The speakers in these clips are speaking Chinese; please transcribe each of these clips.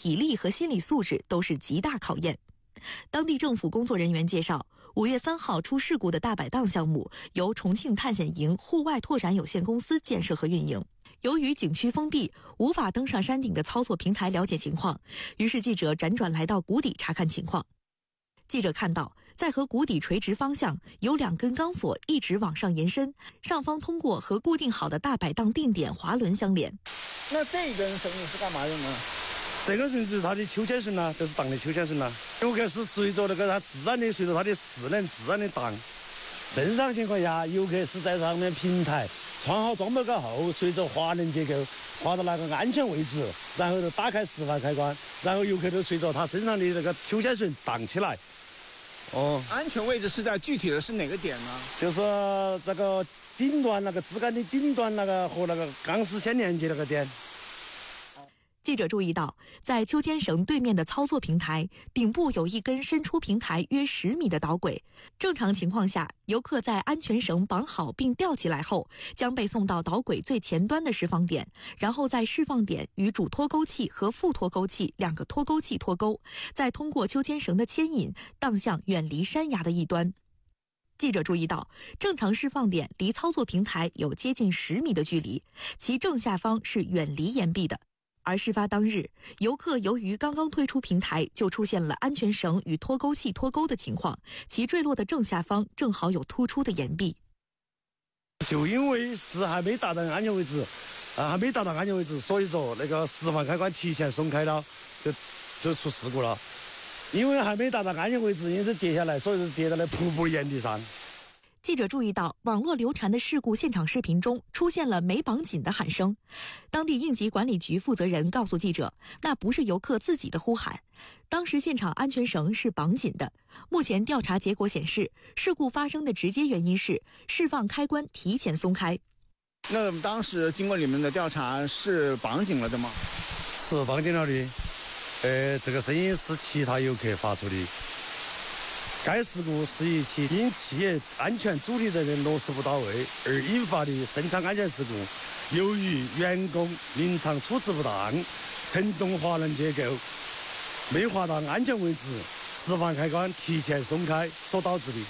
体力和心理素质都是极大考验。当地政府工作人员介绍，5月3号出事故的大摆档项目由重庆探险营户外拓展有限公司建设和运营。由于景区封闭，无法登上山顶的操作平台了解情况，于是记者辗转来到谷底查看情况。记者看到，在和谷底垂直方向有2根钢索一直往上延伸，上方通过和固定好的大摆档定点滑轮相连。 那这根绳子是干嘛用的？ 这根绳子是它的秋千绳啊，都是荡的秋千绳啊。游客是随着它自然的，随着它的势能自然的荡。正常情况下，游客是在上面平台穿好装备杆后，随着滑轮结构滑到那个安全位置，然后就打开释放开关，然后游客就随着他身上的那个秋千绳荡起来。 安全位置是在具体的是哪个点呢？ 就是这个顶端那个支杆的顶端那个和那个钢丝相连接那个点。 记者注意到，在秋千绳对面的操作平台顶部有一根伸出平台约10米的导轨。正常情况下，游客在安全绳绑好并吊起来后，将被送到导轨最前端的释放点，然后在释放点与主脱钩器和副脱钩器2个脱钩器脱钩，再通过秋千绳的牵引荡向远离山崖的一端。记者注意到，正常释放点离操作平台有接近10米的距离，其正下方是远离岩壁的。而事发当日，游客由于刚刚推出平台，就出现了安全绳与脱钩器脱钩的情况，其坠落的正下方正好有突出的岩壁。 就因为是还没达到安全位置，所以说那个释放开关提前松开了，就出事故了。因为还没达到安全位置，因此跌下来，所以就跌到了瀑布岩地上。 记者注意到，网络流传的事故现场视频中出现了没绑紧的喊声。当地应急管理局负责人告诉记者，那不是游客自己的呼喊，当时现场安全绳是绑紧的。目前调查结果显示，事故发生的直接原因是释放开关提前松开。 那当时经过你们的调查，是绑紧了的吗？ 是绑紧了的。这个声音是其他游客发出的。该事故是一起因企业安全主体责任落实不到位而引发的生产安全事故，由于员工临场处置不当，承重滑轮结构没滑到安全位置，释放开关提前松开所导致的。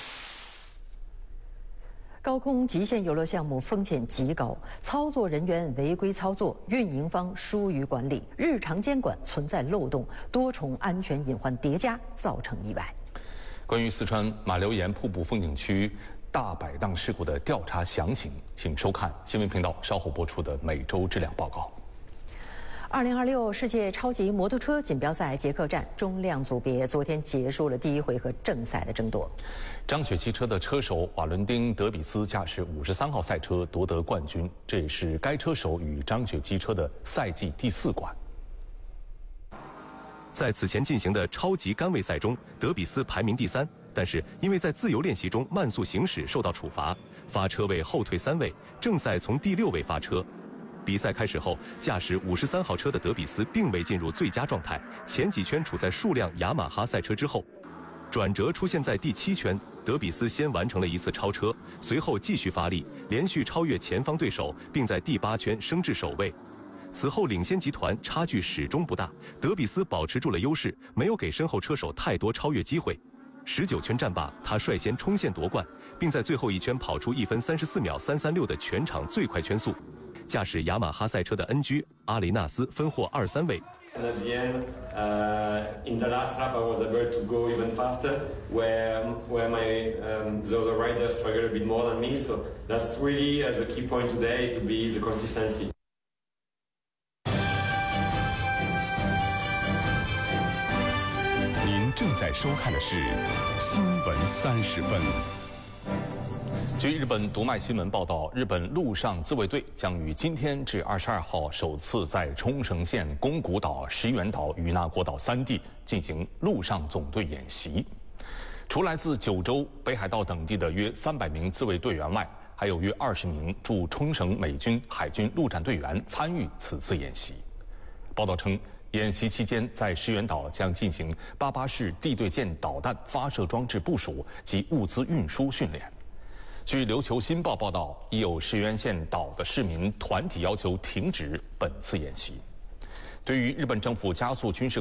高空极限游乐项目风险极高，操作人员违规操作，运营方疏于管理，日常监管存在漏洞，多重安全隐患叠加，造成意外。 关于四川马留岩瀑布风景区大摆档事故的调查详情，请收看新闻频道稍后播出的每周质量报告。 2026世界超级摩托车锦标赛捷克站中量组别昨天结束了第1回合正赛的争夺。 张雪汽车的车手瓦伦丁·德比斯驾驶53号赛车夺得冠军，这也是该车手与张雪汽车的赛季第4冠。 在此前进行的超级杆位赛中，德比斯排名第3，但是因为在自由练习中慢速行驶受到处罚，发车位后退3位，正赛从第6位发车。比赛开始后，驾驶53号车的德比斯并未进入最佳状态，前几圈处在数辆雅马哈赛车之后。转折出现在第7圈，德比斯先完成了一次超车，随后继续发力，连续超越前方对手，并在第8圈升至首位。此后领先集团差距始终不大，德比斯保持住了优势，没有给身后车手太多超越机会。19圈战罢，他率先冲线夺冠，并在最后一圈跑出1分34秒336的全场最快圈速。驾驶雅马哈赛车的 NG 阿雷纳斯分获2、3位。 And at the end, in the last lap, I was able to go even faster, where my the other riders struggled a bit more than me. So that's really the key point today to be the consistency. 您正在收看的是新闻30分。 据日本读卖新闻报道，日本陆上自卫队将于今天至22号首次在冲绳县宫古岛、石垣岛与那国岛3地进行陆上总队演习。除来自九州、北海道等地的约300名自卫队员外，还有约20名驻冲绳美军海军陆战队员参与此次演习。报道称，演习期间在石垣岛将进行88式地对舰导弹发射装置部署及物资运输训练。据琉球新报报道，已有石垣县岛的市民团体要求停止本次演习。对于日本政府加速军事